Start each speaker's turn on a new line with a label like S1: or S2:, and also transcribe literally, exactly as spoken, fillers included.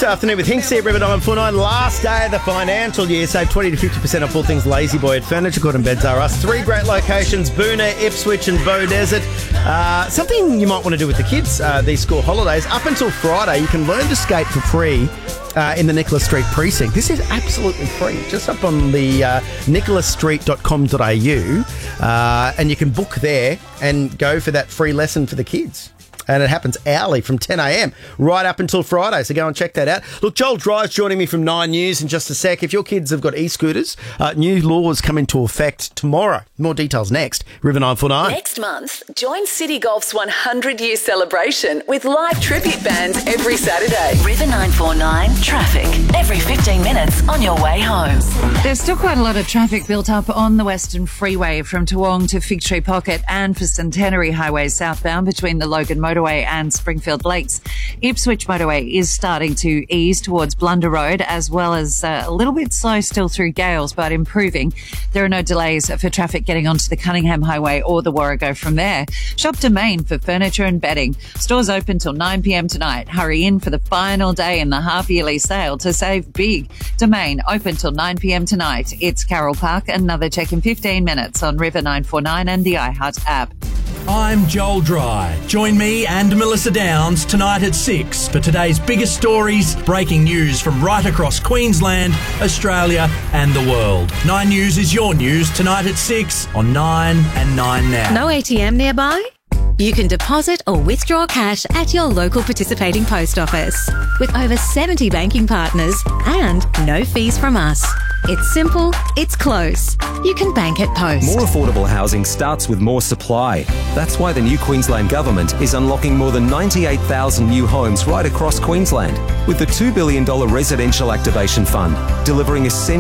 S1: this afternoon with Hinksy at River nine four nine. Last day of the financial year. Save twenty to fifty percent off all things Lazy Boy at Furniture Court and Beds R Us. Three great locations, Boona, Ipswich and Beaudesert. Uh, something you might want to do with the kids uh, these school holidays. Up until Friday, you can learn to skate for free uh, in the Nicholas Street precinct. This is absolutely free. Just up on the uh, nicholas street dot com dot a u uh, and you can book there and go for that free lesson for the kids. And it happens hourly from ten a.m. right up until Friday. So go and check that out. Look, Joel Dry's joining me from Nine News in just a sec. If your kids have got e-scooters, uh, new laws come into effect tomorrow. More details next. River nine four nine.
S2: Next month, join City Golf's one hundred year celebration with live tribute bands every Saturday. River nine four nine traffic. Every fifteen minutes on your way home.
S3: There's still quite a lot of traffic built up on the Western Freeway from Toowong to Fig Tree Pocket and for Centenary Highway southbound between the Logan Motorway and Springfield Lakes. Ipswich Motorway is starting to ease towards Blunder Road, as well as uh, a little bit slow still through Gales, but improving. There are no delays for traffic getting onto the Cunningham Highway or the Warrego from there. Shop Domain for furniture and bedding. Stores open till nine p.m. tonight. Hurry in for the final day in the half-yearly sale to save big. Domain open till nine p.m. tonight. It's Carroll Park. Another check in fifteen minutes on River nine four nine and the iHeart app.
S4: I'm Joel Dry. Join me and Melissa Downs tonight at six for today's biggest stories, breaking news from right across Queensland, Australia and the world. Nine News is your news tonight at six on Nine and Nine Now.
S5: No A T M nearby? You can deposit or withdraw cash at your local participating post office with over seventy banking partners and no fees from us. It's simple, it's close. You can bank at Post.
S6: More affordable housing starts with more supply. That's why the new Queensland Government is unlocking more than ninety-eight thousand new homes right across Queensland with the two billion dollars Residential Activation Fund, delivering essential